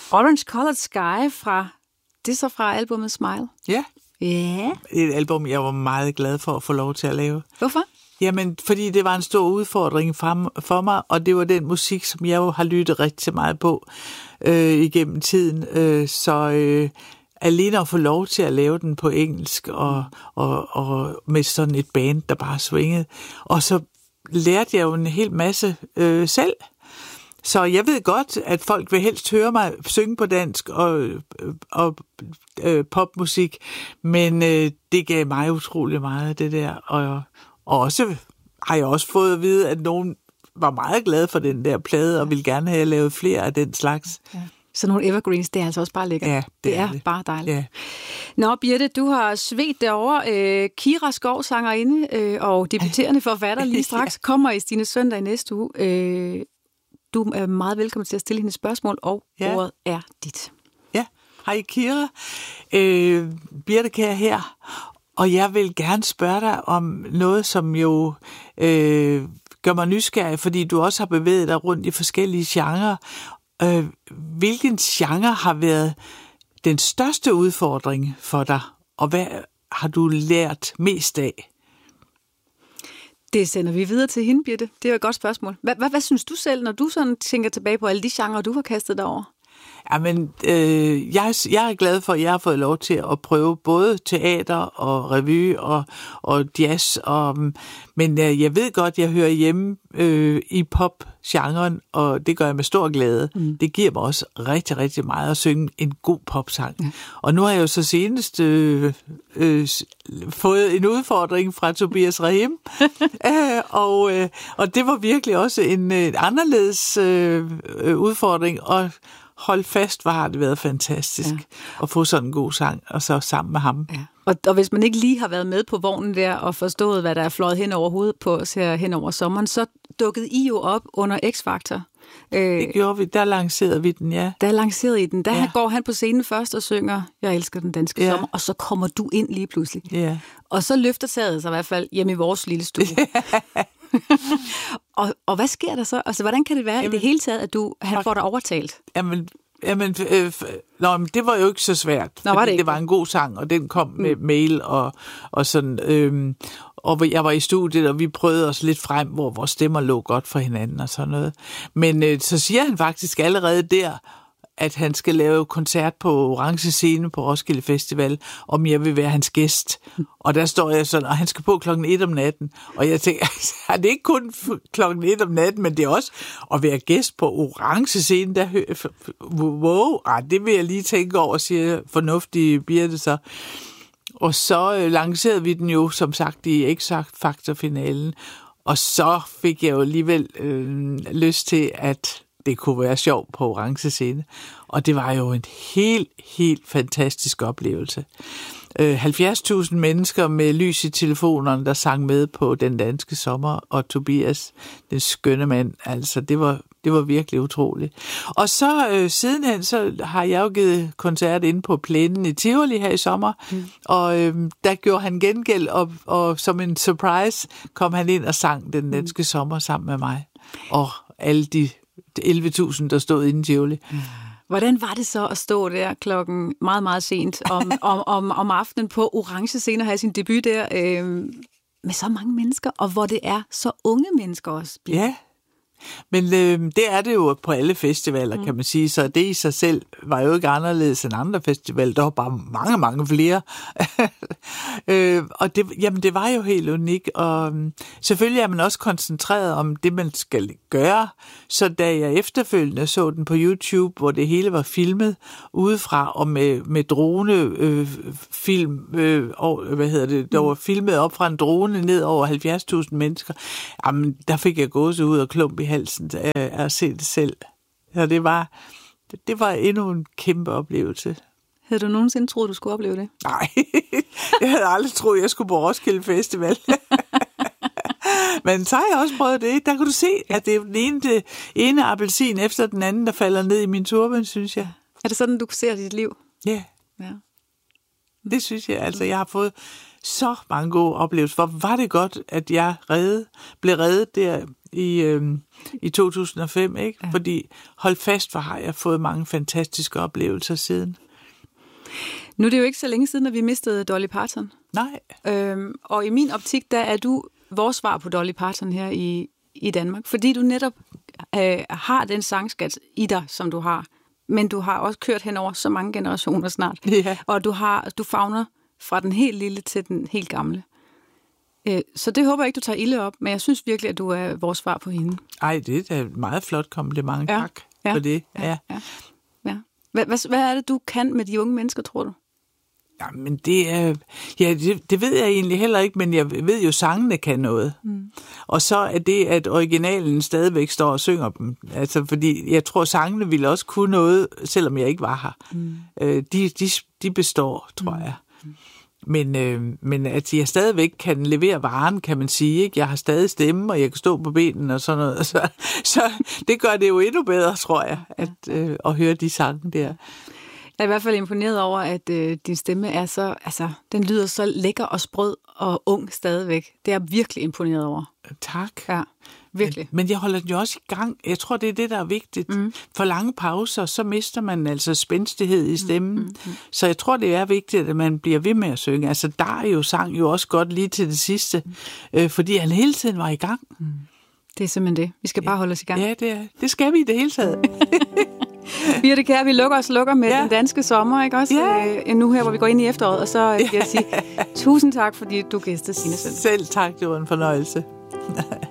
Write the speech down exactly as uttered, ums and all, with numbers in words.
Orange Colored Sky fra, det er så fra albumet Smile? Ja. Ja. Et album, jeg var meget glad for at få lov til at lave. Hvorfor? Jamen, fordi det var en stor udfordring for mig, og det var den musik, som jeg jo har lyttet rigtig meget på øh, igennem tiden. Øh, så øh, alene at få lov til at lave den på engelsk, og, og, og med sådan et band, der bare swingede. Og så lærte jeg jo en hel masse øh, selv. Så jeg ved godt, at folk vil helst høre mig synge på dansk og, og øh, popmusik, men øh, det gav mig utrolig meget, det der. Og, og også har jeg også fået at vide, at nogen var meget glade for den der plade, og ville gerne have lavet flere af den slags. Ja. Så nogle evergreens, det er altså også bare lækkert. Ja, det, det er, er det. bare dejligt. Ja. Nå, Birthe, du har svedt derovre. Øh, Kira Skov, sangerinde øh, og debuterende forfatter lige straks, kommer i Stines Søndag i næste uge. Øh, du er meget velkommen til at stille hende spørgsmål, og ja. Ordet er dit. Ja, hej Kira. Øh, Birthe Kjær her. Og jeg vil gerne spørge dig om noget, som jo øh, gør mig nysgerrig, fordi du også har bevæget dig rundt i forskellige genrer. Øh, hvilken genre har været den største udfordring for dig, og hvad har du lært mest af? Det sender vi videre til hende, Birthe. Det er jo et godt spørgsmål. Hvad, hvad, hvad synes du selv, når du sådan tænker tilbage på alle de genrer, du har kastet dig over? Jamen, øh, jeg, jeg er glad for, at jeg har fået lov til at prøve både teater og revy og, og jazz. Og, men øh, jeg ved godt, at jeg hører hjemme øh, i pop-genren, og det gør jeg med stor glæde. Mm. Det giver mig også rigtig, rigtig meget at synge en god popsang. Mm. Og nu har jeg jo så senest øh, øh, fået en udfordring fra Tobias Rahim, øh, og, øh, og det var virkelig også en, en anderledes øh, udfordring, og hold fast, hvor har det været fantastisk ja. At få sådan en god sang, og så sammen med ham. Ja. Og, og hvis man ikke lige har været med på vognen der, og forstået, hvad der er fløjet hen over hovedet på os her hen over sommeren, så dukkede I jo op under X-Factor. Det gjorde vi, der lancerede vi den, ja. Der lancerede I den. Der ja. Går han på scenen først og synger, jeg elsker den danske ja. Sommer, og så kommer du ind lige pludselig. Ja. Og så løfter taget sig i hvert fald hjemme i vores lille stue. og, og hvad sker der så? Altså, hvordan kan det være jamen, i det hele taget, at du, han får dig overtalt? Jamen, jamen øh, nå, men det var jo ikke så svært. Nå, var det, det var en god sang, og den kom med mm. mail og, og sådan. Øh, og jeg var i studiet, og vi prøvede os lidt frem, hvor vores stemmer lå godt for hinanden og sådan noget. Men øh, så siger han faktisk allerede der, at han skal lave koncert på Orange Scene på Roskilde Festival, om jeg vil være hans gæst. Og der står jeg sådan, og han skal på klokken et om natten. Og jeg tænker, er det ikke kun klokken et om natten, men det er også at være gæst på Orange Scene. Der, wow, ah, det vil jeg lige tænke over, siger fornuftige Birthe så. Og så øh, lancerede vi den jo, som sagt, i X-Factor-finalen. Og så fik jeg jo alligevel øh, lyst til, at det kunne være sjovt på Orange Scene. Og det var jo en helt, helt fantastisk oplevelse. Øh, halvfjerds tusind mennesker med lys i telefonerne, der sang med på Den Danske Sommer, og Tobias, den skønne mand. Altså, det var, det var virkelig utroligt. Og så øh, sidenhen, så har jeg jo givet koncert inde på Plænen i Tivoli her i sommer, mm. og øh, der gjorde han gengæld, og, og som en surprise kom han ind og sang Den Danske Sommer sammen med mig. Og alle de elleve tusind, der stod inde i Tivoli. Hvordan var det så at stå der klokken meget, meget sent om, om, om, om aftenen på Orange Scene og have sin debut der øh, med så mange mennesker, og hvor det er så unge mennesker også? Ja, men øh, det er det jo på alle festivaler, mm. kan man sige, så det i sig selv var jo ikke anderledes end andre festivaler. Der var bare mange, mange flere. øh, og det, jamen, det var jo helt unikt, og øh, selvfølgelig er man også koncentreret om det, man skal gøre. Så da jeg efterfølgende så den på YouTube, hvor det hele var filmet udefra, og med, med dronefilm, øh, øh, og, hvad hedder det, der var filmet op fra en drone ned over halvfjerds tusind mennesker, jamen, der fik jeg gåsehud og klump i halsen af at se det selv. Så det var, det var endnu en kæmpe oplevelse. Havde du nogensinde troet, du skulle opleve det? Nej, jeg havde aldrig troet, jeg skulle på Roskilde Festival. Men så har jeg også prøvet det. Der kan du se, at det er den ene, det ene appelsin efter den anden, der falder ned i min turban, synes jeg. Er det sådan, du ser dit liv? Ja. Ja. Det synes jeg. Altså, jeg har fået så mange gode oplevelser. Hvor var det godt, at jeg redde, blev reddet der i, øh, i to tusind og fem, ikke? Ja. Fordi hold fast, hvor har jeg fået mange fantastiske oplevelser siden. Nu er det jo ikke så længe siden, at vi mistede Dolly Parton. Nej. Øhm, og i min optik, der er du vores svar på Dolly Parton her i, i Danmark. Fordi du netop øh, har den sangskat i dig, som du har. Men du har også kørt hen over så mange generationer snart. Ja. Og du, har, du favner fra den helt lille til den helt gamle. Øh, så det håber jeg ikke, du tager ilde op. Men jeg synes virkelig, at du er vores svar på hende. Ej, det er da et meget flot kompliment. Ja. Tak ja. for det. Ja. Ja. Ja. Ja. Hvad, hvad, hvad er det, du kan med de unge mennesker, tror du? Jamen, det er... Ja, det, det ved jeg egentlig heller ikke, men jeg ved jo, sangene kan noget. Mm. Og så er det, at originalen stadigvæk står og synger dem. Altså, fordi jeg tror, sangene ville også kunne noget, selvom jeg ikke var her. Mm. Øh, de, de, de består, tror mm. jeg. Men, øh, men at jeg stadigvæk kan levere varen, kan man sige. Ikke? Jeg har stadig stemme, og jeg kan stå på benene og sådan noget. Så, så det gør det jo endnu bedre, tror jeg, at, øh, at høre de sange der. Jeg er i hvert fald imponeret over, at øh, din stemme er så, altså, den lyder så lækker og sprød og ung stadigvæk. Det er jeg virkelig imponeret over. Tak. Ja, virkelig. Men, men jeg holder den jo også i gang. Jeg tror, det er det, der er vigtigt. Mm. For lange pauser, så mister man altså spændstighed i stemmen. Mm, mm, mm. Så jeg tror, det er vigtigt, at man bliver ved med at synge. Altså, Dario sang jo også godt lige til det sidste, mm. øh, fordi han hele tiden var i gang. Mm. Det er simpelthen det. Vi skal bare holde os i gang. Ja, det, er, det skal vi i det hele taget. Birthe Kjær, vi lukker og slukker med ja. den danske sommer, ikke også? Ja. Øh, nu her, hvor vi går ind i efteråret, og så vil jeg sige tusind tak, fordi du gæstede Stine Søndag. Selv tak, det var en fornøjelse.